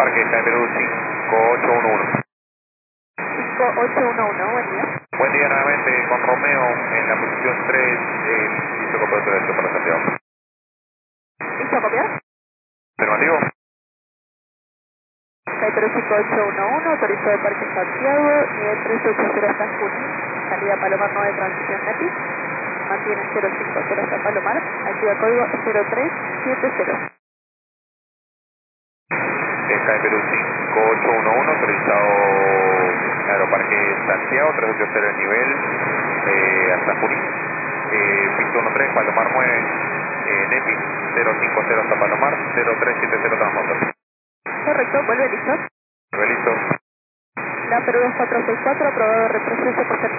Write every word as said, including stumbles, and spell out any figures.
Aeroparque Sky Perú cinco ocho uno uno. cinco ocho uno uno, buen día. Buen día nuevamente con Romeo en la posición tres, eh, listo cobertura de esto para Santiago. ¿Listo a copiar? Afirmativo. Sky Perú cinco ocho uno uno, autorizado de Parque Santiago, nivel tres ocho cero hasta Junín, salida Palomar nueve, transición N E P I, mantiene cero cinco cero hasta Palomar, activa código cero tres siete cero. Sky Perú cinco ocho uno uno, autorizado Aeroparque Santiago, tres ocho cero el nivel, eh, hasta Junín. Eh, piso uno tres, Palomar nueve, eh, N E P I, cero cinco cero hasta Palomar, cero tres siete cero transporte. Correcto, vuelve listo. Listo. La Perú dos cuatro seis cuatro, aprobado de reproceso por